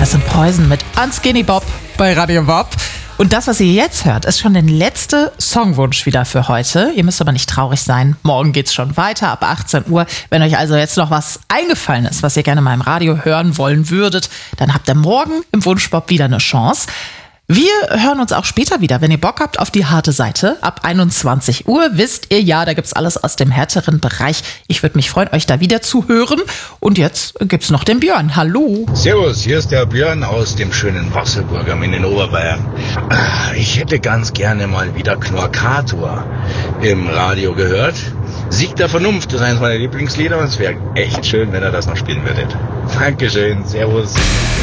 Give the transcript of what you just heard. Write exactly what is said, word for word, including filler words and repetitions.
Das sind Poison mit Unskinny Bob bei Radio Bob. Und das, was ihr jetzt hört, ist schon der letzte Songwunsch wieder für heute. Ihr müsst aber nicht traurig sein. Morgen geht's schon weiter ab achtzehn Uhr. Wenn euch also jetzt noch was eingefallen ist, was ihr gerne mal im Radio hören wollen würdet, dann habt ihr morgen im Wunschbob wieder eine Chance. Wir hören uns auch später wieder, wenn ihr Bock habt auf die harte Seite. Ab einundzwanzig Uhr wisst ihr ja, da gibt's alles aus dem härteren Bereich. Ich würde mich freuen, euch da wieder zu hören. Und jetzt gibt's noch den Björn. Hallo. Servus, hier ist der Björn aus dem schönen Wasserburg am Inn in Oberbayern. Ich hätte ganz gerne mal wieder Knorkator im Radio gehört. Sieg der Vernunft ist eines meiner Lieblingslieder und es wäre echt schön, wenn ihr das noch spielen würdet. Dankeschön, servus.